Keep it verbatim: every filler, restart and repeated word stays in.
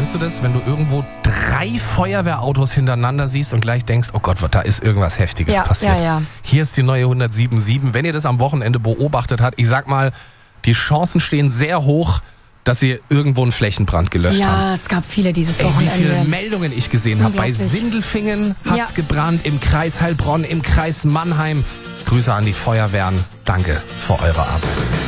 Kennst du das, wenn du irgendwo drei Feuerwehrautos hintereinander siehst und gleich denkst, oh Gott, da ist irgendwas Heftiges Ja, passiert. ja, ja. Hier ist die neue hundertsiebenundsiebzig. Wenn ihr das am Wochenende beobachtet habt, ich sag mal, die Chancen stehen sehr hoch, dass sie irgendwo einen Flächenbrand gelöscht haben. Ja, es gab viele dieses Ey, wie Wochenende. viele Meldungen ich gesehen habe. Bei Unglaublich. Sindelfingen hat's Ja. gebrannt, im Kreis Heilbronn, im Kreis Mannheim. Grüße an die Feuerwehren. Danke für eure Arbeit.